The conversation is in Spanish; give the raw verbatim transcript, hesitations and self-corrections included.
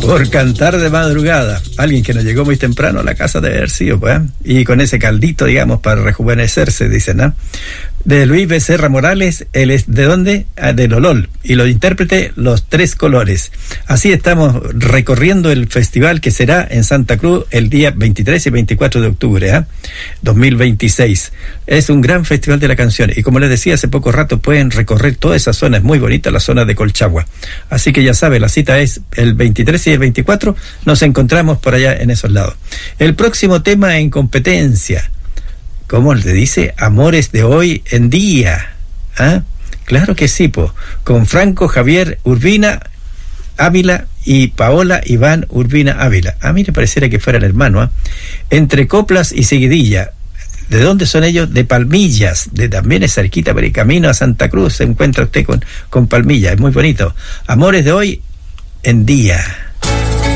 Por cantar de madrugada. Alguien que nos llegó muy temprano a la casa de haber sido, pues, ¿eh? Y con ese caldito, digamos, para rejuvenecerse, dicen, ¿no? De Luis Becerra Morales, él es ¿de dónde? Ah, de Lolol, y lo intérprete Los Tres Colores. Así estamos recorriendo el festival que será en Santa Cruz el día veintitrés y veinticuatro de octubre, ¿eh? dos mil veintiséis. Es un gran festival de la canción, y como les decía hace poco rato, pueden recorrer toda esa zona, es muy bonita la zona de Colchagua. Así que ya sabe, la cita es el veintitrés y el veinticuatro, nos encontramos por allá en esos lados. El próximo tema en competencia, ¿cómo le dice? Amores de hoy en día. ¿Ah? Claro que sí, po. Con Franco Javier Urbina Ávila y Paola Iván Urbina Ávila. A mí me pareciera que fueran hermanos, ¿eh? Entre coplas y seguidilla. ¿De dónde son ellos? De Palmillas. De también es cerquita, pero el camino a Santa Cruz se encuentra usted con, con Palmillas. Es muy bonito. Amores de hoy en día.